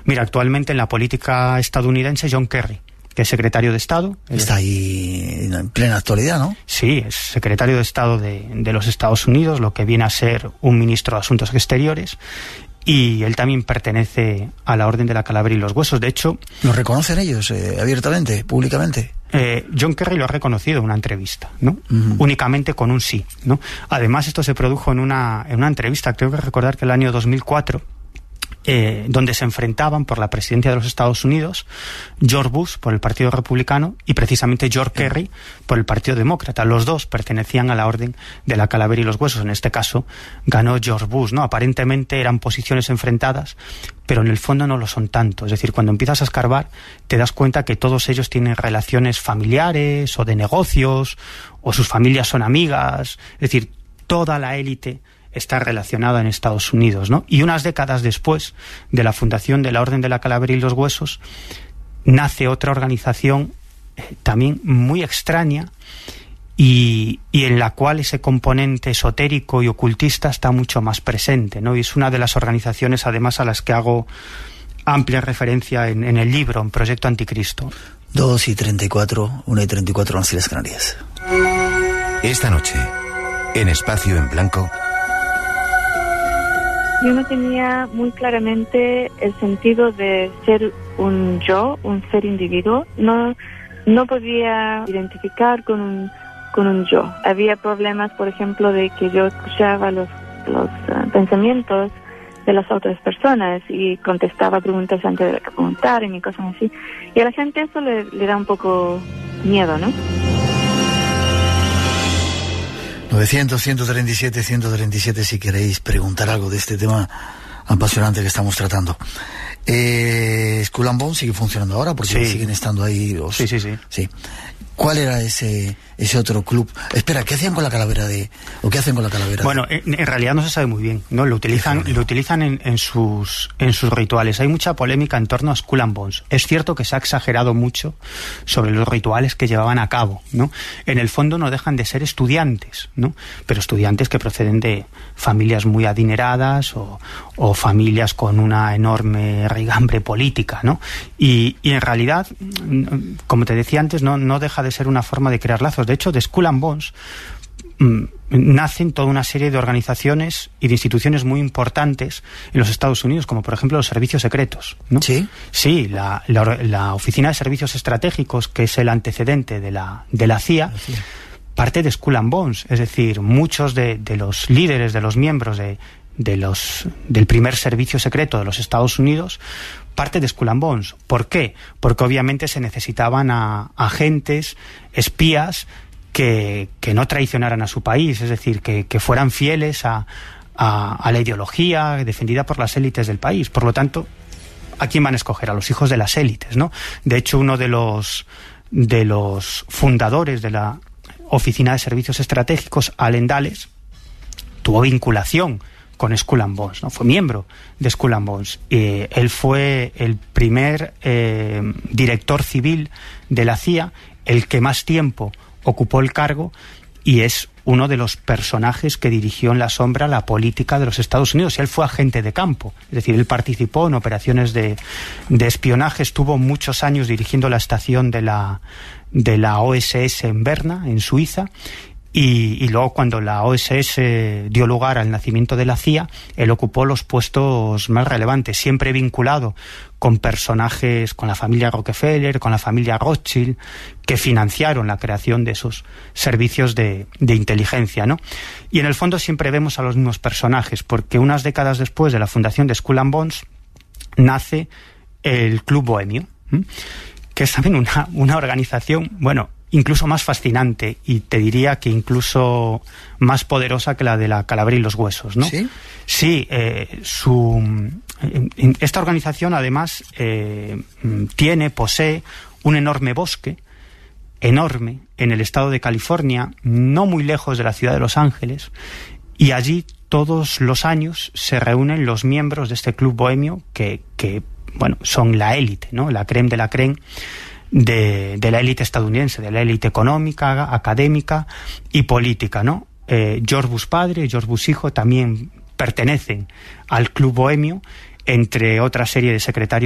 Mira, actualmente en la política estadounidense, John Kerry, que es secretario de Estado. Está ahí en plena actualidad, ¿no? Sí, es secretario de Estado de los Estados Unidos, lo que viene a ser un ministro de Asuntos Exteriores, y él también pertenece a la Orden de la Calavera y los Huesos. De hecho... ¿Lo reconocen ellos abiertamente, públicamente? John Kerry lo ha reconocido en una entrevista, ¿no? Únicamente con un sí, ¿no? Además, esto se produjo en una entrevista, creo que recordar que el año 2004, donde se enfrentaban por la presidencia de los Estados Unidos George Bush por el Partido Republicano y precisamente George Kerry por el Partido Demócrata. Los dos pertenecían a la Orden de la Calavera y los Huesos. En este caso ganó George Bush, ¿no? Aparentemente eran posiciones enfrentadas, pero en el fondo no lo son tanto. Es decir, cuando empiezas a escarbar te das cuenta que todos ellos tienen relaciones familiares o de negocios, o sus familias son amigas. Es decir, toda la élite está relacionada en Estados Unidos, ¿no? Y unas décadas después de la fundación de la Orden de la Calavera y los Huesos, nace otra organización también muy extraña y en la cual ese componente esotérico y ocultista está mucho más presente, ¿no? Y es una de las organizaciones, además, a las que hago amplia referencia en el libro, en Proyecto Anticristo. 2:34, 1:34 en las Islas Canarias. Esta noche, en Espacio en Blanco... Yo no tenía muy claramente el sentido de ser un yo, un ser individuo. No podía identificar con un yo. Había problemas, por ejemplo, de que yo escuchaba los pensamientos de las otras personas y contestaba preguntas antes de que preguntaran y cosas así. Y a la gente eso le da un poco miedo, ¿no? 900-137-137 si queréis preguntar algo de este tema apasionante que estamos tratando. Skull and Bones sigue funcionando ahora porque siguen estando ahí los... Sí. ¿Cuál era ese otro club? Espera, ¿qué hacían con la calavera o qué hacen con la calavera? Bueno, en realidad no se sabe muy bien, ¿no? Lo utilizan en sus rituales. Hay mucha polémica en torno a Skull and Bones. Es cierto que se ha exagerado mucho sobre los rituales que llevaban a cabo, ¿no? En el fondo no dejan de ser estudiantes, ¿no? Pero estudiantes que proceden de familias muy adineradas o familias con una enorme raigambre política, ¿no? Y en realidad, como te decía antes, no deja de ser una forma de crear lazos. De hecho, de Skull and Bones nacen toda una serie de organizaciones y de instituciones muy importantes en los Estados Unidos, como por ejemplo los servicios secretos, ¿no? Sí. Sí, la Oficina de Servicios Estratégicos, que es el antecedente de la CIA, parte de Skull and Bones. Es decir, muchos de los líderes, de los miembros del primer servicio secreto de los Estados Unidos, parte de Skull and Bones. ¿Por qué? Porque obviamente se necesitaban a agentes, espías, que no traicionaran a su país, es decir, que fueran fieles a la ideología defendida por las élites del país. Por lo tanto, ¿a quién van a escoger? A los hijos de las élites, ¿no? De hecho, uno de los fundadores de la Oficina de Servicios Estratégicos, Allen Dulles, tuvo vinculación con Skull and Bones, ¿no? Fue miembro de Skull and Bones. Él fue el primer director civil de la CIA, el que más tiempo ocupó el cargo, y es uno de los personajes que dirigió en la sombra la política de los Estados Unidos. Él fue agente de campo, es decir, él participó en operaciones de espionaje, estuvo muchos años dirigiendo la estación de la OSS en Berna, en Suiza, y luego cuando la OSS dio lugar al nacimiento de la CIA, él ocupó los puestos más relevantes, siempre vinculado con personajes, con la familia Rockefeller, con la familia Rothschild, que financiaron la creación de esos servicios de inteligencia, ¿no? Y en el fondo siempre vemos a los mismos personajes, porque unas décadas después de la fundación de Skull and Bones nace el Club Bohemio, que es también una organización, bueno, incluso más fascinante, y te diría que incluso más poderosa que la de la Calavera y los Huesos, ¿no? ¿Sí? Sí, esta organización además posee un enorme bosque, enorme, en el estado de California, no muy lejos de la ciudad de Los Ángeles, y allí todos los años se reúnen los miembros de este club bohemio que bueno, son la élite, ¿no? La crème de la crème de la élite estadounidense, de la élite económica, académica y política, ¿no? George Bush padre, George Bush hijo también pertenecen al Club Bohemio, entre otra serie de secretarios